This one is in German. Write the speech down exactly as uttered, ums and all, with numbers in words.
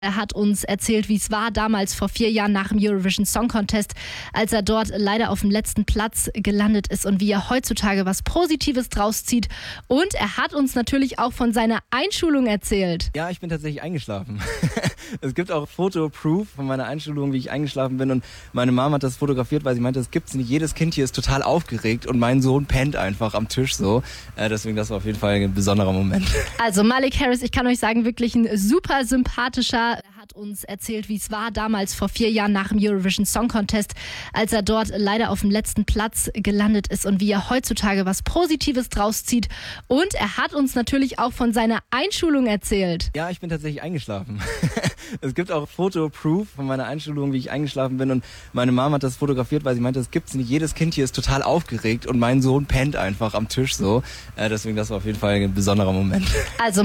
Er hat uns erzählt, wie es war damals vor vier Jahren nach dem Eurovision Song Contest, als er dort leider auf dem letzten Platz gelandet ist und wie er heutzutage was Positives draus zieht. Und er hat uns natürlich auch von seiner Einschulung erzählt. Ja, ich bin tatsächlich eingeschlafen. Es gibt auch Foto-Proof von meiner Einschulung, wie ich eingeschlafen bin. Und meine Mama hat das fotografiert, weil sie meinte, das gibt's nicht. Jedes Kind hier ist total aufgeregt und mein Sohn pennt einfach am Tisch so. Äh, deswegen, das war auf jeden Fall ein besonderer Moment. Also Malik Harris, ich kann euch sagen, wirklich ein super sympathischer. Er hat uns erzählt, wie es war damals vor vier Jahren nach dem Eurovision Song Contest, als er dort leider auf dem letzten Platz gelandet ist und wie er heutzutage was Positives draus zieht. Und er hat uns natürlich auch von seiner Einschulung erzählt. Ja, ich bin tatsächlich eingeschlafen. Es gibt auch Foto-Proof von meiner Einschulung, wie ich eingeschlafen bin. Und meine Mama hat das fotografiert, weil sie meinte, das gibt's nicht. Jedes Kind hier ist total aufgeregt und mein Sohn pennt einfach am Tisch so. Äh, deswegen, das war auf jeden Fall ein besonderer Moment. Also